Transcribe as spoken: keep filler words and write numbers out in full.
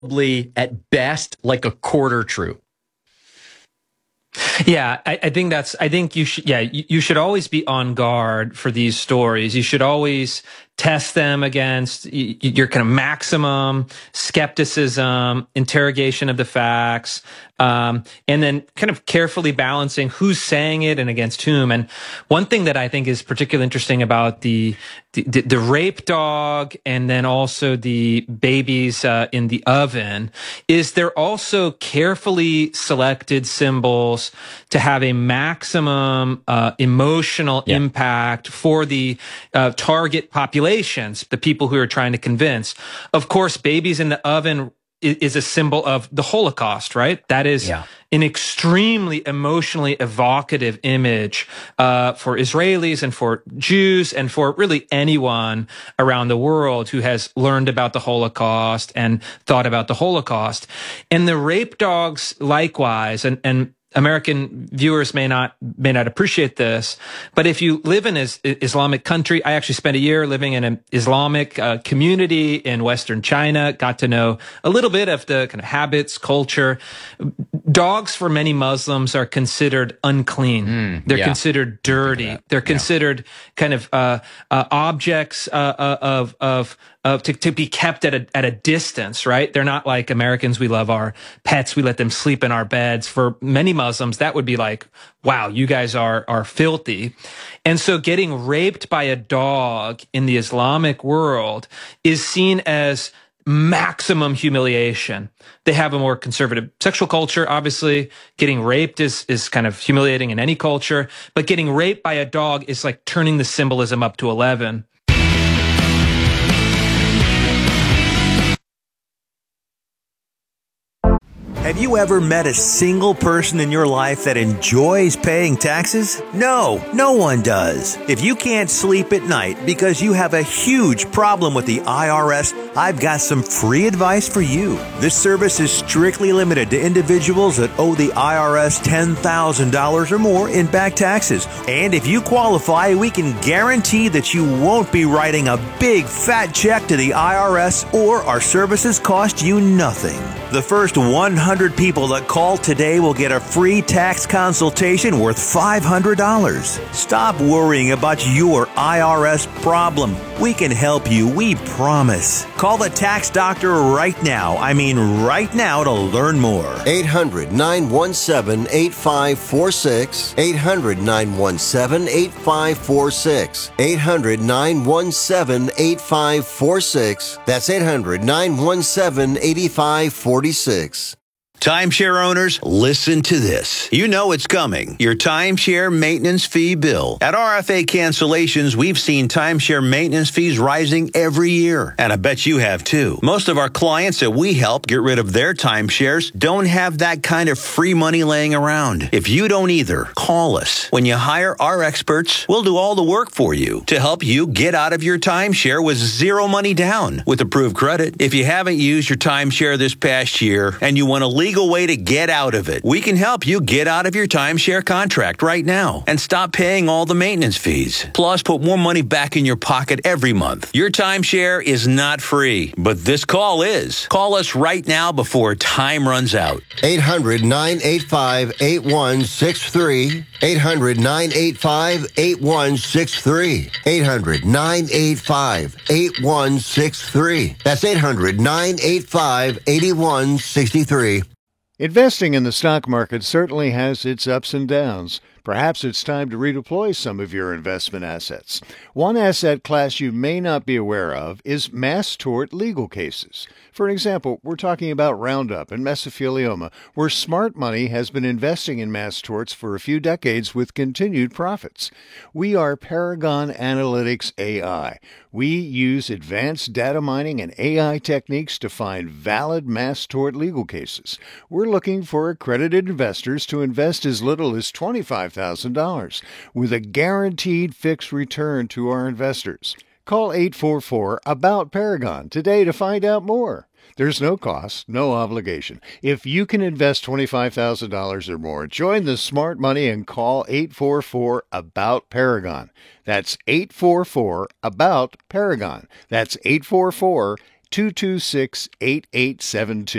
probably at best like a quarter true. Yeah, I, I think that's, I think you should, yeah, you, you should always be on guard for these stories. You should always test them against your kind of maximum skepticism, interrogation of the facts, um, and then kind of carefully balancing who's saying it and against whom. And one thing that I think is particularly interesting about the the, the rape dog and then also the babies uh, in the oven is they're also carefully selected symbols to have a maximum uh, emotional yeah. impact for the uh, target populations, the people who are trying to convince. Of course, babies in the oven is, is a symbol of the Holocaust, right? That is yeah. an extremely emotionally evocative image uh, for Israelis and for Jews and for really anyone around the world who has learned about the Holocaust and thought about the Holocaust. And the rape dogs likewise, and, and American viewers may not may not appreciate this, but if you live in an Islamic country, I actually spent a year living in an Islamic uh, community in Western China, got to know a little bit of the kind of habits, culture. Dogs for many Muslims are considered unclean. Mm, They're yeah. considered dirty. They're considered yeah. kind of uh, uh, objects uh, of of of to, to be kept at a at a distance, right? They're not like Americans. We love our pets. We let them sleep in our beds. For many Muslims, that would be like, wow, you guys are are filthy. And so getting raped by a dog in the Islamic world is seen as maximum humiliation. They have a more conservative sexual culture. Obviously, getting raped is is kind of humiliating in any culture, but getting raped by a dog is like turning the symbolism up to eleven. Have you ever met a single person in your life that enjoys paying taxes? No, no one does. If you can't sleep at night because you have a huge problem with the I R S, I've got some free advice for you. This service is strictly limited to individuals that owe the I R S ten thousand dollars or more in back taxes. And if you qualify, we can guarantee that you won't be writing a big fat check to the I R S, or our services cost you nothing. The first one hundred people that call today will get a free tax consultation worth five hundred dollars. Stop worrying about your I R S problem. We can help you, we promise. Call the tax doctor right now. I mean right now to learn more. eight hundred, nine one seven, eight five four six. eight hundred, nine one seven, eight five four six. eight hundred, nine one seven, eight five four six. That's eight hundred, nine one seven, eight five four six. Timeshare owners, listen to this. You know it's coming. Your timeshare maintenance fee bill. At R F A Cancellations, we've seen timeshare maintenance fees rising every year. And I bet you have too. Most of our clients that we help get rid of their timeshares don't have that kind of free money laying around. If you don't either, call us. When you hire our experts, we'll do all the work for you to help you get out of your timeshare with zero money down with approved credit. If you haven't used your timeshare this past year and you want to leave legal way to get out of it. We can help you get out of your timeshare contract right now and stop paying all the maintenance fees. Plus, put more money back in your pocket every month. Your timeshare is not free, but this call is. Call us right now before time runs out. eight hundred, nine eight five, eight one six three. eight hundred, nine eight five, eight one six three. eight hundred, nine eight five, eight one six three. That's eight hundred, nine eight five, eight one six three. Investing in the stock market certainly has its ups and downs. Perhaps it's time to redeploy some of your investment assets. One asset class you may not be aware of is mass tort legal cases. For an example, we're talking about Roundup and mesothelioma, where smart money has been investing in mass torts for a few decades with continued profits. We are Paragon Analytics A I. We use advanced data mining and A I techniques to find valid mass tort legal cases. We're looking for accredited investors to invest as little as twenty-five thousand dollars with a guaranteed fixed return to our investors. Call eight four four, ABOUT Paragon today to find out more. There's no cost, no obligation. If you can invest twenty-five thousand dollars or more, join the smart money and call eight four four, ABOUT Paragon. That's eight four four, ABOUT Paragon. That's eight four four, two two six, eight eight seven two.